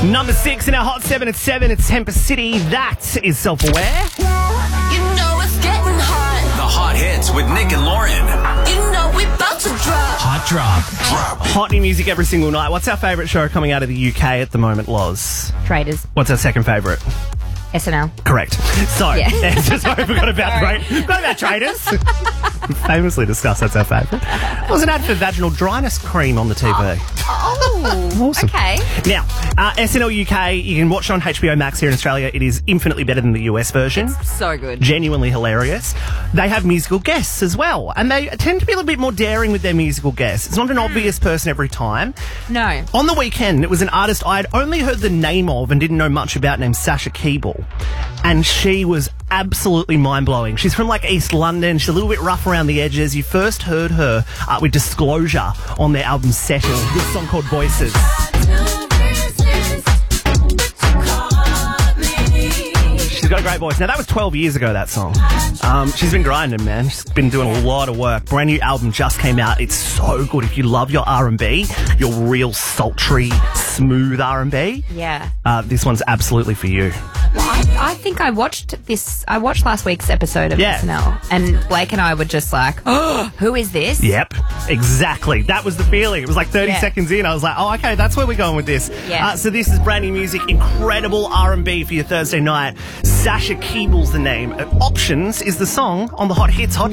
Number 6 in our Hot 7 at 7, it's Temper City. That is Self-Aware. You know it's getting hot. The Hot Hits with Nick and Lauren. You know we about to drop. Hot Drop. Hot new music every single night. What's our favourite show coming out of the UK at the moment, Loz? Traders. What's our second favourite? SNL. Correct. So, Yeah. sorry, forgot about Traders. Famously discussed, that's our favourite. There was an ad for vaginal dryness cream on the TV. Oh, Awesome. okay. Now, SNL UK, you can watch it on HBO Max here in Australia. It is infinitely better than the US version. So good. Genuinely hilarious. They have musical guests as well, and they tend to be a little bit more daring with their musical guests. It's not an obvious person every time. No. On the weekend, it was an artist I had only heard the name of and didn't know much about named Sasha Keeble, and she was absolutely mind-blowing. She's from like East London. She's a little bit rough around the edges. You first heard her with Disclosure on their album Settle, this song called Voices. She's got a great voice. Now, that was 12 years ago, that song. She's been grinding, man. She's been doing a lot of work. Brand new album just came out. It's so good. If you love your R&B, your real sultry, smooth R&B, Yeah. this one's absolutely for you. Well, I think I watched this. I watched last week's episode of SNL, and Blake and I were just like, "Oh, who is this?" Yep, exactly. That was the feeling. It was like 30 seconds in. I was like, oh, okay, that's where we're going with this. Yeah. So this is brand new music, incredible R&B for your Thursday night. Sasha Keeble's the name. Options is the song on the Hot Hits Hot